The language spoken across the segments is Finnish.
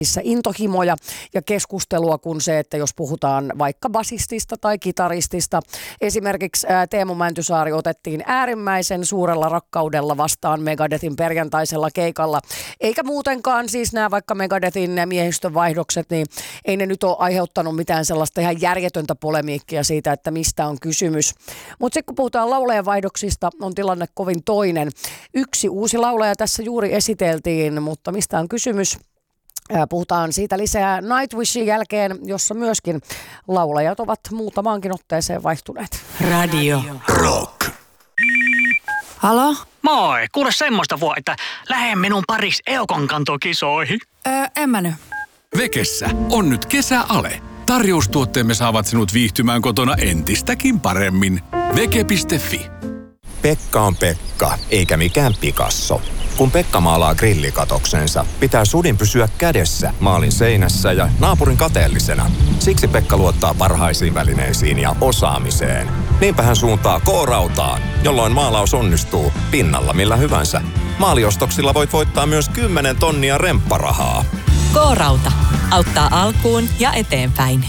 intohimoja ja keskustelua kuin se, että jos puhutaan vaikka basistista tai kitaristista. Esimerkiksi Teemu Mäntysaari otettiin äärimmäisen suurella rakkaudella vastaan Megadethin perjantaisella keikalla. Eikä muutenkaan siis nämä vaikka Megadethin miehistönvaihdokset, niin ei ne nyt ole aiheuttanut mitään sellaista ihan järjetöntä polemiikkia siitä, että mistä on kysymys. Mutta sitten kun puhutaan laulajanvaihdoksista, on tilanne kovin toinen. Yksi uusi laulaja tässä juuri esiteltiin, mutta mistä on kysymys? Puhutaan siitä lisää Nightwishin jälkeen, jossa myöskin laulajat ovat muutamaankin otteeseen vaihtuneet. Radio Rock. Halo? Moi, kuule semmoista että lähde minun paris Eukon kantokisoihin. En mä nyt. Vekessä on nyt kesäale. Tarjoustuotteemme saavat sinut viihtymään kotona entistäkin paremmin. Veke.fi. Pekka on Pekka, eikä mikään Picasso. Kun Pekka maalaa grillikatoksensa, pitää sudin pysyä kädessä maalin seinässä ja naapurin kateellisena. Siksi Pekka luottaa parhaisiin välineisiin ja osaamiseen. Niinpä hän suuntaa K-rautaan, jolloin maalaus onnistuu pinnalla millä hyvänsä. Maaliostoksilla voit voittaa myös 10 tonnia rempparahaa. K-rauta auttaa alkuun ja eteenpäin.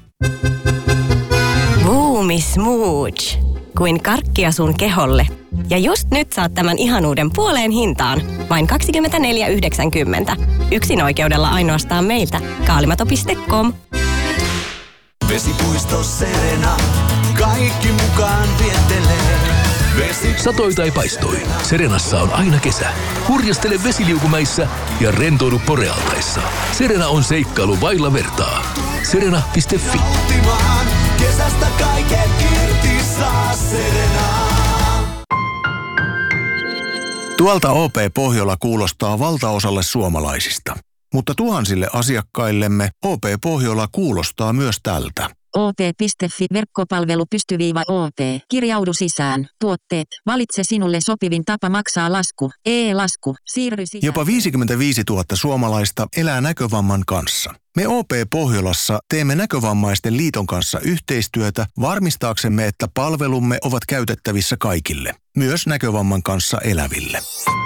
Boomi Smooch. Kuin karkkia sun keholle. Ja just nyt saat tämän ihanuuden puoleen hintaan. Vain 24,90. Yksin oikeudella ainoastaan meiltä. Kaalimato.com. Vesipuisto Serena. Kaikki mukaan viettelee. Satoi tai paistoi, Serenassa on aina kesä. Hurjastele vesiliukumäissä ja rentoudu Borealtaissa. Serena on seikkailu vailla vertaa. Serena.fi. Kesästä kaiken irti saa Serena. Tuolta OP Pohjola kuulostaa valtaosalle suomalaisista. Mutta tuhansille asiakkaillemme OP Pohjola kuulostaa myös tältä. OP.fi verkkopalvelu _OP. Kirjaudu sisään. Tuotteet. Valitse sinulle sopivin tapa maksaa lasku. E-lasku. Siirry sisään. Jopa 55 000 suomalaista elää näkövamman kanssa. Me OP Pohjolassa teemme Näkövammaisten liiton kanssa yhteistyötä varmistaaksemme, että palvelumme ovat käytettävissä kaikille, myös näkövamman kanssa eläville.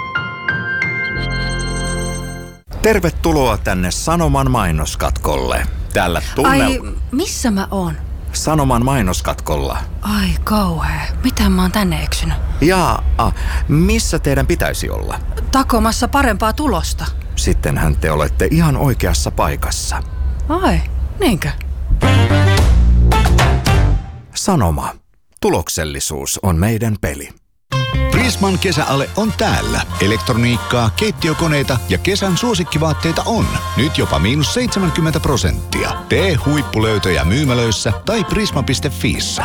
Tervetuloa tänne Sanoman mainoskatkolle. Tällä Ai, missä mä oon? Sanoman mainoskatkolla. Ai kauhea, miten mä oon tänne eksynyt? Missä teidän pitäisi olla? Takomassa parempaa tulosta. Sittenhän te olette ihan oikeassa paikassa. Ai, niinkö? Sanoma. Tuloksellisuus on meidän peli. Prisman kesäale on täällä. Elektroniikkaa, keittiökoneita ja kesän suosikkivaatteita on. Nyt jopa -70%. Tee huippulöytöjä myymälöissä tai prisma.fiissä.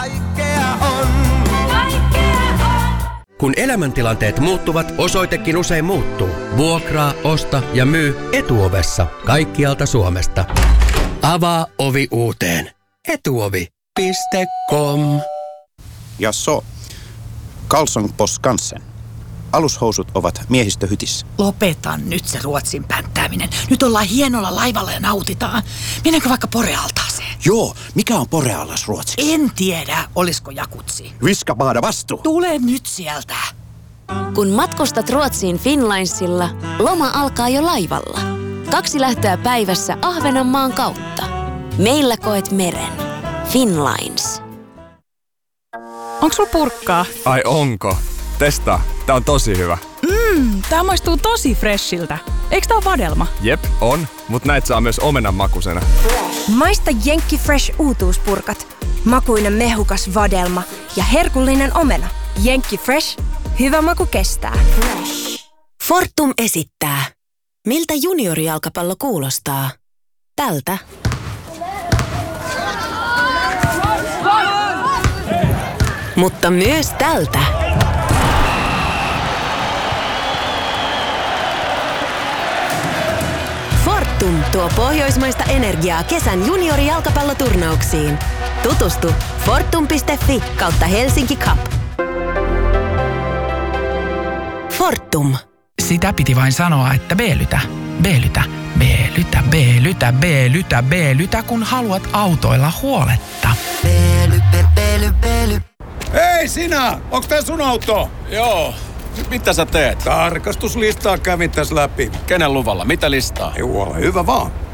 Kun elämäntilanteet muuttuvat, osoitekin usein muuttuu. Vuokraa, osta ja myy Etuovessa kaikkialta Suomesta. Avaa ovi uuteen. Etuovi.com. Jasso. Karlsson på Skansen. Alushousut ovat miehistöhytissä. Lopeta nyt se Ruotsin pänttääminen. Nyt ollaan hienolla laivalla ja nautitaan. Mennäänkö vaikka Borealtaaseen? Joo, mikä on Borealas ruotsiksi? En tiedä, olisiko jakutsi. Viskapaada vastu. Tule nyt sieltä. Kun matkustat Ruotsiin Finnlinesilla, loma alkaa jo laivalla. 2 lähtöä päivässä Ahvenanmaan kautta. Meillä koet meren. Finnlines. Onks sulla purkkaa? Ai onko? Testaa. Tää on tosi hyvä. Tää maistuu tosi freshiltä. Eiks tää oo vadelma? Jep, on. Mut näit saa myös omenan makusena. Maista Jenkki Fresh uutuuspurkat. Makuinen mehukas vadelma ja herkullinen omena. Jenkki Fresh. Hyvä maku kestää. Fortum esittää. Miltä juniorijalkapallo kuulostaa? Tältä. Mutta myös tältä. Fortum tuo pohjoismaista energiaa kesän juniorijalkapalloturnauksiin. Tutustu fortum.fi/Helsinki Cup. Fortum. Sitä piti vain sanoa, että B-lytä, B-lytä, B-lytä, B-lytä, B-lytä, B-lytä, kun haluat autoilla huoletta. Hei sinä! Onks tää sun auto? Joo. Mitä sä teet? Tarkastuslistaa kävin tässä läpi. Kenen luvalla? Mitä listaa? Joo, hyvä vaan.